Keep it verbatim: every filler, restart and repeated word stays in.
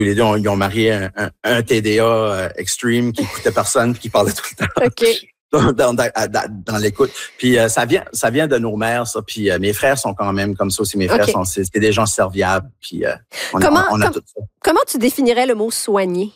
Tous les deux, on, ils ont marié un, un, un T D A euh, extreme qui écoutait personne puis qui parlait tout le temps. OK. Dans, dans, dans, dans l'écoute. Puis euh, ça vient ça vient de nos mères, ça. Puis euh, mes frères sont quand même comme ça aussi. Mes frères okay. sont c'est, c'est des gens serviables. Puis euh, on, comment, a, on, on a com- tout ça. Comment tu définirais le mot soigner?